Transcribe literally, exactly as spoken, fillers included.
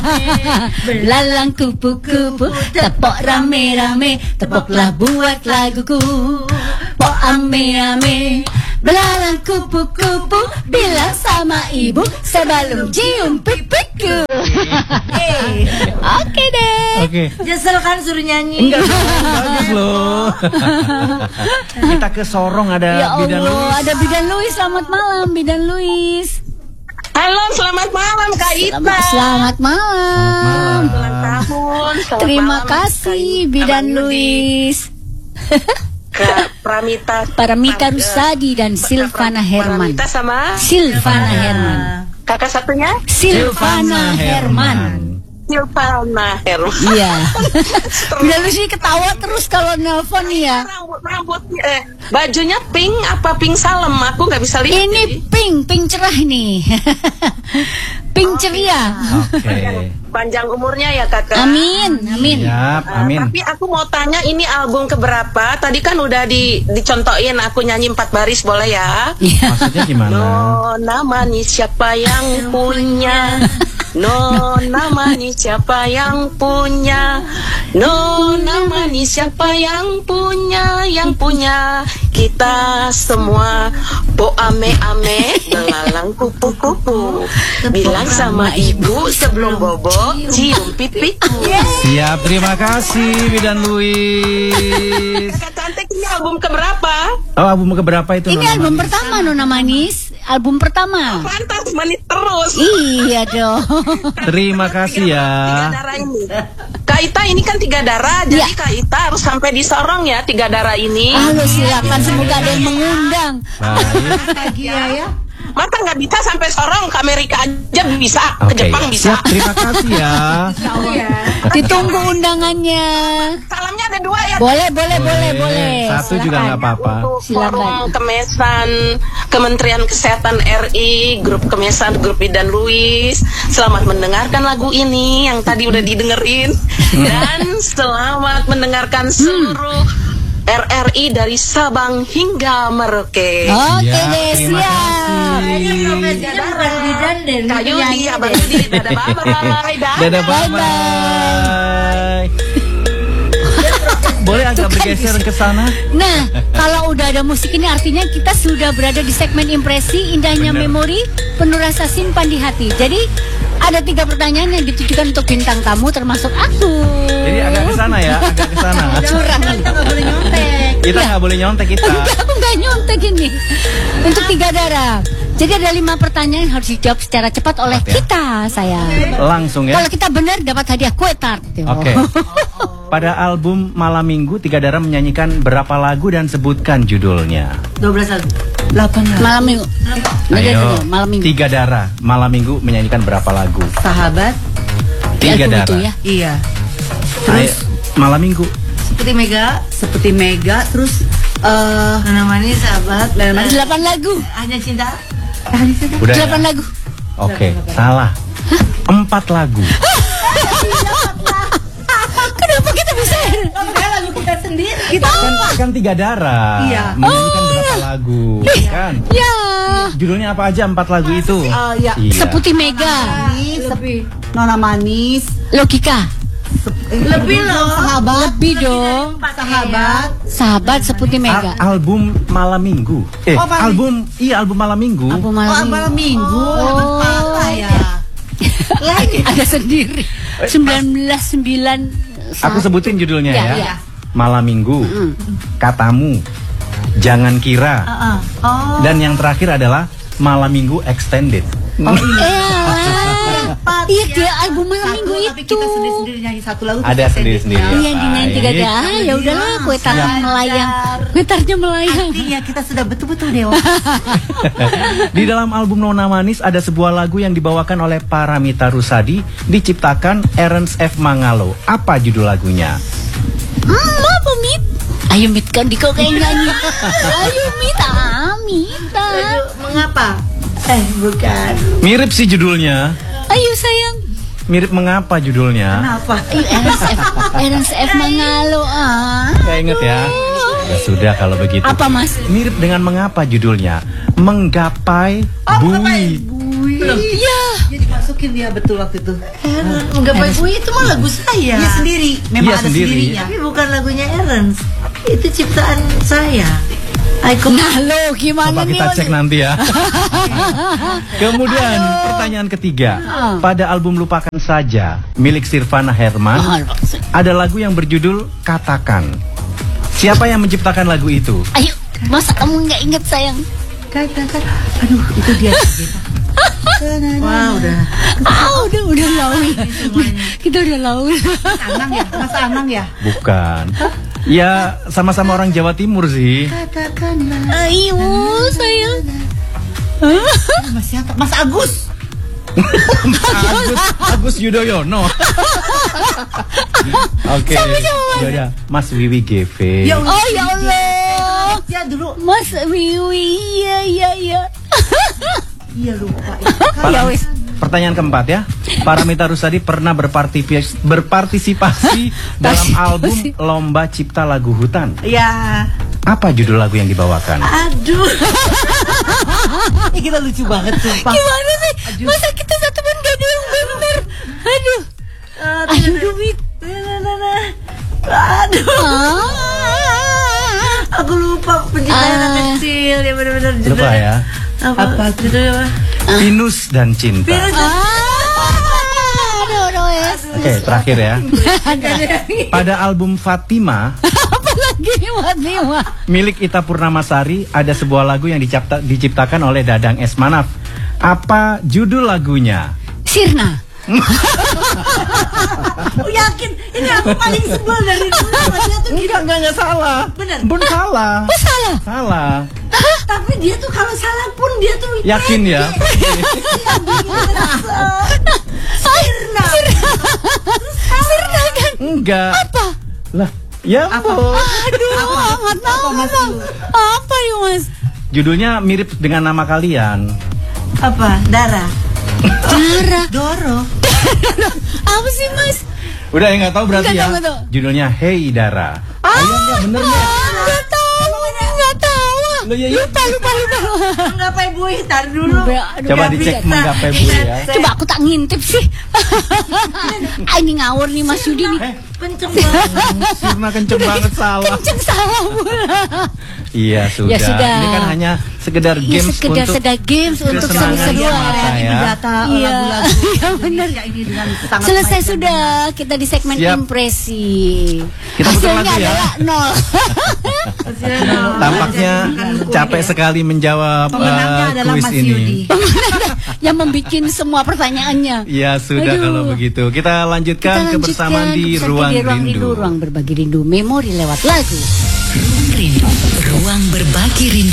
Belalang kupu-kupu, tepok rame-rame, tepoklah buat laguku. Pok ame-ame, belalang kupu-kupu, bilang sama ibu sebelum cium pipiku. Oke deh. Oke. Nyesel kan suruh nyanyi? Enggak, bagus loh. Kita ke Sorong ada Ya Bidan Allah, Luis. ada Bidan Luis. Selamat malam, Bidan Luis. Halo, selamat malam Kak Ita. Selamat, selamat malam. Ulang tahun. Selamat Terima malam, kasih, Kak Ita. Bidan Abang Yudi, Luis. Kak Pramita. Paramita Rusadi dan Silvana Herman. Pramita sama Silvana Herman. kakak satunya Silvana Herman. Silvana Herman. Iya. Bidan Luis ini ketawa terus kalau nelpon nih ya. Rambut rambutnya eh bajunya pink apa pink salem? Aku nggak bisa lihat. Ini pink, pink cerah nih. Pink ceria. Oke. Panjang umurnya ya kakak. Amin, amin. Siap, Uh, amin. tapi aku mau tanya ini album keberapa? Tadi kan udah di dicontohin aku nyanyi empat baris boleh ya? Maksudnya gimana? Nona manis siapa yang punya? Nona manis siapa yang punya? Nona manis siapa yang punya? Yang punya kita semua. Po ame ame belalang kupu-kupu. Bilang sama ibu sebelum bobo cium pipiku. Siap, terima kasih Bidan Luis. Kakak cantik ini album keberapa? Oh, album keberapa itu? Ini Nona album Manis? pertama Nona Manis, album pertama. Pantas manis terus. Iya dong. Terima kasih Tiga ya. darah ini. Kak Ita ini kan tiga darah, jadi Ya. Kak Ita harus sampai di Sorong ya tiga darah ini. Halo, silakan, semoga ada yang mengundang. Baik. Iya ya. Masa nggak bisa sampai Sorong, ke Amerika aja bisa, ke Oke. Jepang bisa. Siap, terima kasih ya. Ditunggu undangannya. Salamnya ada dua ya. Boleh, boleh, boleh, boleh. Satu juga nggak apa-apa. Untuk Silakan. Forum Kemesan Kementerian Kesehatan R I, Grup Kemesan, Grup Bidan Luis. Selamat mendengarkan lagu ini yang tadi udah didengerin. Dan selamat mendengarkan seluruh R R I dari Sabang hingga Merauke. Oke Ya, deh, terima siap. Kayaknya profesinya bukan bidan deh. Kak Yudi, nyanyi Abang deh. Yudi, dadah bye-bye. Dadah, bye-bye. Boleh agak bergeser ke sana? Nah, kalau udah ada musik ini artinya kita sudah berada di segmen impresi indahnya Bener. memori penuh rasa simpan di hati. Jadi ada tiga pertanyaan yang ditujukan untuk bintang tamu termasuk aku. Jadi agak ke sana ya, agak ke sana. Curang. Kita nggak boleh nyontek. Kita nggak boleh nyontek kita. Enggak, aku nggak nyontek ini. Untuk tiga darah. Jadi ada lima pertanyaan yang harus dijawab secara cepat oleh Cepat ya. kita, sayang. Langsung ya. Kalau kita benar dapat hadiah kue tart. Oke. Pada album Malam Minggu, Tiga Darah menyanyikan berapa lagu dan sebutkan judulnya. dua belas lagu. delapan lagu. Malam minggu. Nanti Ayo, dulu, malam minggu. Tiga Darah, Malam Minggu menyanyikan berapa lagu? Sahabat. Tiga Album itu Darah. ya. Iya. Ayo, Malam Minggu. Seperti Mega, seperti Mega, terus eh Nona Manis, sahabat, Nona Manis. Delapan lagu. Hanya cinta. Hanya cinta. Udah. Delapan ya? lagu. Oke, salah. Empat lagu. Kenapa kita bisa? Kita lagu kita sendiri. Kita Kan, kan Tiga Darah. Iya. Menyanyikan berapa lagu? Kan? Ya. Judulnya apa aja empat lagu itu? Oh, iya. Seperti Mega. Manis, lebih Nona Manis. Logika. Lebih loh. Sahabat. Lebih dong. Sahabat. Sahabat seperti Mega. Al- album Malam Minggu. Eh, Oh, Malam- album iya album Malam Minggu. Album Oh, malam malam minggu. Oh. Apa ya? Lagi. ada sendiri. sembilan belas sembilan. Aku sebutin judulnya Iya, ya. iya. Malam Minggu. Katamu. Jangan Kira. Heeh. Oh. Dan yang terakhir adalah Malam Minggu Extended. Oh, Eh, iya dia album malam Satu, minggu tapi itu. kita sendiri-sendiri nyanyi satu lagu. Ada kita sendiri-sendiri sendiri. ya. Iya dinyanyi tiga Baik. darah. Ah, ya udahlah, kue tartnya Siap. melayang. Kue tartnya melayang. Artinya kita sudah betul-betul dewa. Di dalam album Nona Manis ada sebuah lagu yang dibawakan oleh Paramita Rusadi, diciptakan Ernst F. Mangalo. Apa judul lagunya? Hmm, apa Mit? Ayo Mit kan di kau kayak nyanyi. Ayo Mit, ah, Mita. Mengapa? Eh, bukan. Mirip sih judulnya. Ayo sayang. Mirip mengapa judulnya? Kenapa? Ih, Ernst F. Ernst F. Mangalo ah. Gak inget ya? Ya sudah kalau begitu. Apa Mas? Mirip dengan mengapa judulnya? Menggapai Oh, Bui. Bui. Iya. Dia dimasukin dia betul waktu itu. Menggapai Bui itu mah lagu saya. Dia sendiri, memang Iya, ada sendiri. sendirinya. Tapi bukan lagunya Ernst. Itu ciptaan saya. Aku Nah lo gimana Coba nih? kita cek nanti ya. Kemudian pertanyaan ketiga, pada album Lupakan Saja milik Sirvana Herman ada lagu yang berjudul Katakan. Siapa yang menciptakan lagu itu? Ayo, masa kamu nggak inget sayang? Katakan, aduh itu dia. Wah udah. Ah udah udah laul. Kita udah laul. Anang ya, Mas Anang ya. Bukan. Ya sama-sama orang Jawa Timur sih. Katakanlah. Ayo sayang. Mas siapa? Mas Agus. Agus, Agus Yudhoyono. Oke. Ya Mas Wiwi G V. Ya Allah. Oh ya Allah. Ya dulu. Mas Wiwi, iya iya iya. Iya lupa. Ya wis. Pertanyaan keempat ya. Paramita Rusady pernah berpartisipasi, berpartisipasi dalam album Lomba Cipta Lagu Hutan. Ya. Apa judul lagu yang dibawakan? Aduh. Ini kita lucu banget sumpah. Gimana sih? Masa kita satu pun gak ada yang bener? Aduh. Aduh duit. Aduh. Ah. Aku lupa penciptaan anak Ah. kecil ya benar-benar judulnya. Lupa ya. Apa? Apa judulnya apa? Pinus dan Cinta. Pinus. Ah. Aduh aduh ya. Oke, terakhir ya. Pada album Fatima Apa lagi Fatima? milik Ita Purnamasari ada sebuah lagu yang dicipta, diciptakan oleh Dadang Esmanaf. Apa judul lagunya? Sirna. Aku yakin ini aku paling sebel dari dulu sama dia tuh gitu. Enggak, enggak, enggak salah. Bener. Bun salah. Oh salah. Salah. Tapi dia tuh kalau salah pun dia tuh Yakin ya? Sirna. Sirna kan? Enggak. Apa? Lah, ya ampun. Aduh, nggak tahu Mas? Mas. Apa ya Mas? Judulnya mirip dengan nama kalian. Apa? Dara. Dara. Doro. Apa sih Mas? Udah ya nggak tahu berarti Nggak ya. tahu, nggak tahu. Judulnya Hey Dara. Ayo enggak bener ya? Nggak tahu, nggak tahu. Loh, ya, ya. Lupa lupa lupa. Menggapai Bui, tar dulu. Aduh, Coba nggak dicek bisa. Menggapai Bui ya. Coba aku tak ngintip sih. Ah, ini ngawur nih Mas Yudi nih. Eh, Kenceng banget. Sirna kenceng banget salah. Kenceng salah pula. Iya sudah. Ya sudah. Ini kan hanya sekedar Iya games sekedar untuk sekedar games untuk kesenangan seru-seruan. semata ya. Data Iya. lagu-lagu Iya benar. Indonesia ini dengan sangat Selesai baik dan sudah kita di segmen Siap. impresi. Kita putar Hasilnya lagu ya. adalah nol. benar. Tampaknya capek sekali menjawab Pemenangnya uh, adalah kuis Mas ini. Yudi. Yang membuat semua pertanyaannya. Ya sudah Aduh. kalau begitu. Kita lanjutkan, Kita kebersamaan di lanjutkan Ruang, di ruang Rindu. Ruang berbagi rindu, memori lewat lagu. Ruang Rindu, ruang berbagi rindu.